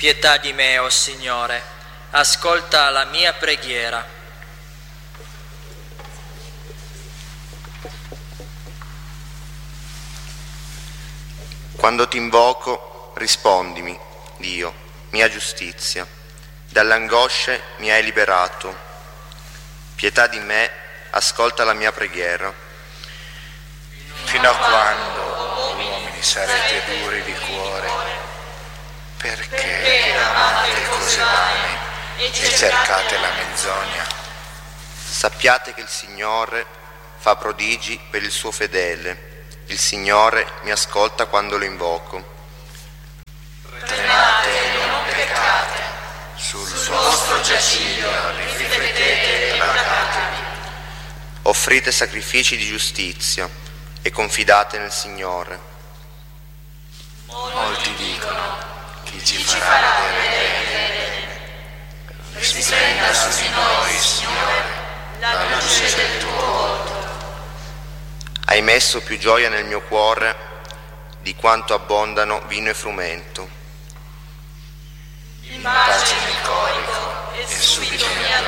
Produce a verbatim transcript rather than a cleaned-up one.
Pietà di me, o Signore, ascolta la mia preghiera. Quando ti invoco, rispondimi, Dio, mia giustizia. Dalle angosce mi hai liberato. Pietà di me, ascolta la mia preghiera. Fino a quando, uomini, sarete duri di cuore? Perché amate cose vane e cercate la menzogna? Sappiate che il Signore fa prodigi per il suo fedele. Il Signore mi ascolta quando lo invoco. Tremate e non peccate. Sul vostro giaciglio riflettete e placatevi. Offrite sacrifici di giustizia e confidate nel Signore. Molti dicono: chi ci farà vedere? Risplenda su di noi, Signore, la luce del tuo volto. Hai messo più gioia nel mio cuore di quanto abbondano vino e frumento. In pace nel corico e subito mi